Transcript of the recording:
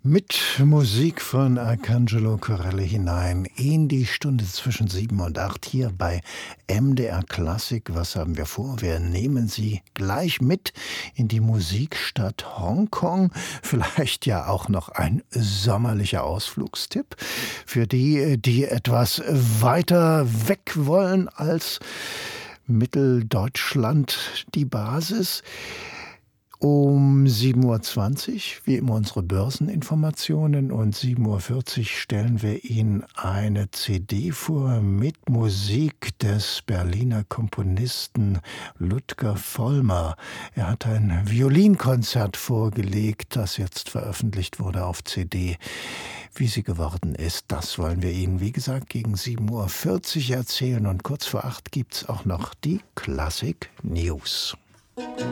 Mit Musik von Arcangelo Corelli hinein in die Stunde zwischen 7 und 8 hier bei MDR Klassik. Was haben wir vor? Wir nehmen Sie gleich mit in die Musikstadt Hongkong. Vielleicht ja auch noch ein sommerlicher Ausflugstipp für die, die etwas weiter weg wollen als Mitteldeutschland die Basis. Um 7:20 Uhr, wie immer unsere Börseninformationen, und 7:40 Uhr stellen wir Ihnen eine CD vor mit Musik des Berliner Komponisten Ludger Vollmer. Er hat ein Violinkonzert vorgelegt, das jetzt veröffentlicht wurde auf CD. Wie sie geworden ist, das wollen wir Ihnen, wie gesagt, gegen 7:40 Uhr erzählen, und kurz vor 8 gibt's auch noch die Klassik News.